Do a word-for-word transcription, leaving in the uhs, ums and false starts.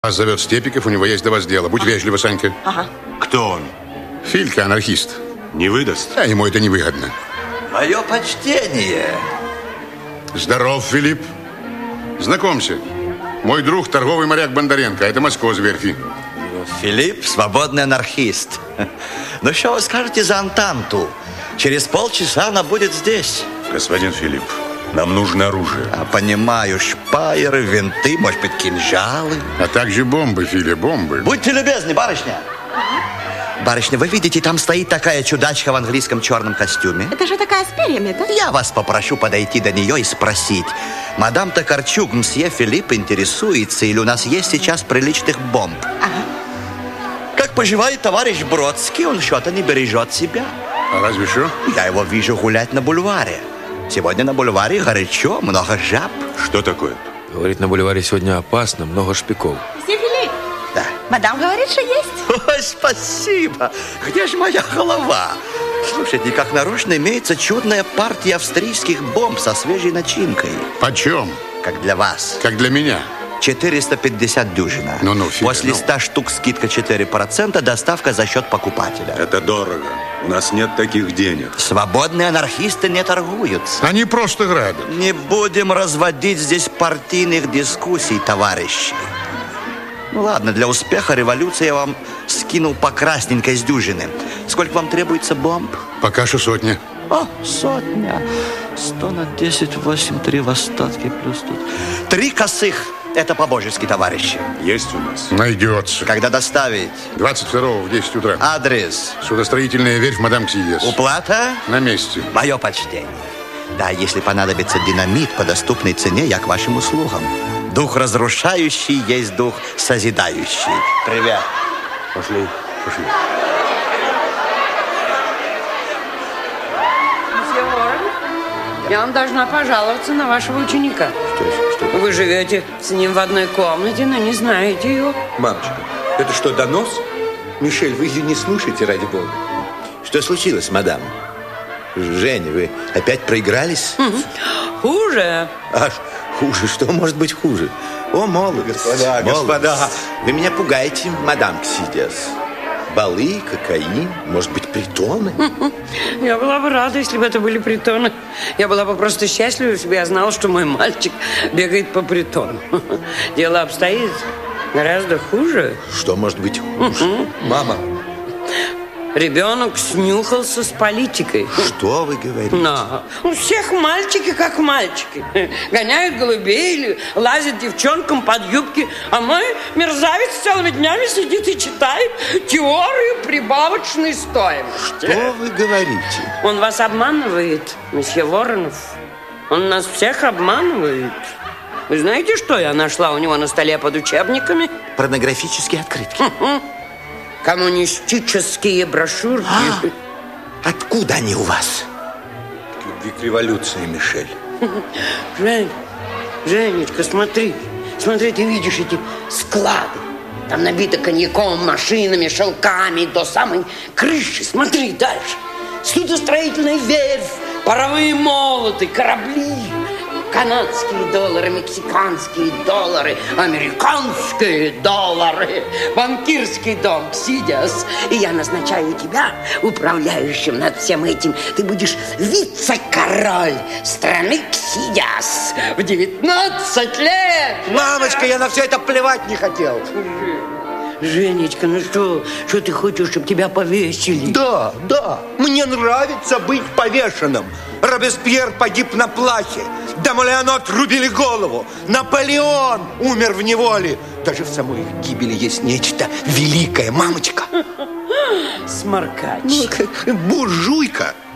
Вас зовет Степиков, у него есть до вас дело. Будь вежлива, Санька. Ага. Кто он? Филька, анархист. Не выдаст? А ему это невыгодно. Мое почтение. Здоров, Филипп. Знакомься. Мой друг, торговый моряк Бондаренко. Это Москва с верфи. Филипп, свободный анархист. Ну что вы скажете за Антанту? Через полчаса она будет здесь. Господин Филипп, нам нужно оружие. А, понимаю, шпайеры, винты, может быть, кинжалы. А также бомбы, Филя, бомбы. Будьте любезны, барышня. Барышня, вы видите, там стоит такая чудачка в английском черном костюме. Это же такая с перьями, да? Я вас попрошу подойти до нее и спросить. Мадам Токарчук, мсье Филипп интересуется, или у нас есть сейчас приличных бомб? Ага. Как поживает товарищ Бродский, он что-то не бережет себя. А разве что? Я его вижу гулять на бульваре. Сегодня на бульваре горячо, много жаб. Что такое? Говорит, на бульваре сегодня опасно, много шпиков. Месье Филипп, Да. мадам говорит, что есть. Ой, спасибо. Где же моя голова? Слушайте, как нарочно имеется чудная партия австрийских бомб со свежей начинкой. Почем? Как для вас. Как для меня. четыреста пятьдесят дюжина. Ну-ну, Филя, После ну. ста штук скидка четыре процента, доставка за счет покупателя. Это дорого. У нас нет таких денег. Свободные анархисты не торгуются. Они просто грабят. Не будем разводить здесь партийных дискуссий, товарищи. Ну ладно, для успеха революции я вам скинул по красненькой с дюжины. Сколько вам требуется бомб? Пока что сотня. О, сотня. Сто на десять, восемь, три в остатке плюс тут. Три косых. Это по-божески, товарищи. Есть у нас? Найдется. Когда доставить? двадцать второго в десять утра. Адрес? Судостроительная верфь мадам Ксидиас. Уплата? На месте. Мое почтение. Да, если понадобится динамит по доступной цене, я к вашим услугам. Дух разрушающий есть дух созидающий. Привет. Пошли, пошли. Месье Уоррен, я вам должна пожаловаться на вашего ученика. Что, что? Вы живете с ним в одной комнате, но не знаете ее. Мамочка, это что, донос? Мишель, вы ее не слушайте, ради бога. Что случилось, мадам? Женя, вы опять проигрались? Хуже. Аж хуже. Что может быть хуже? О, молодость. Господа, молодость. господа. Вы меня пугаете, мадам Ксидиас. Балы, кокаин, может быть, притоны? Я была бы рада, если бы это были притоны. Я была бы просто счастлива, если бы я знала, что мой мальчик бегает по притону. Дело обстоит гораздо хуже. Что может быть хуже? Мама. Ребенок снюхался с политикой. Что вы говорите? Да. У всех мальчики как мальчики. Гоняют голубей или лазят девчонкам под юбки. А мой мерзавец целыми днями сидит и читает теорию прибавочной стоимости. Что вы говорите? Он вас обманывает, месье Воронов. Он нас всех обманывает. Вы знаете, что я нашла у него на столе под учебниками? Порнографические открытки. Коммунистические брошюрки. А, откуда они у вас? К любви к революции, Мишель. Жень, Женечка, смотри. Смотри, ты видишь эти склады. Там набито коньяком, машинами, шелками до самой крыши. Смотри дальше. Судостроительная верфь, паровые молоты, корабли. Канадские доллары, мексиканские доллары, американские доллары, банкирский дом Ксидиас. И я назначаю тебя управляющим над всем этим. Ты будешь вице-король страны Ксидиас в девятнадцать лет. Мамочка, я на все это плевать не хотел. Женечка, ну что, что ты хочешь, чтобы тебя повесили? Да, да, мне нравится быть повешенным. Робеспьер погиб на плахе, Дамолеону отрубили голову, Наполеон умер в неволе. Даже в самой их гибели есть нечто великое, мамочка. Сморкач. Ну, буржуйка.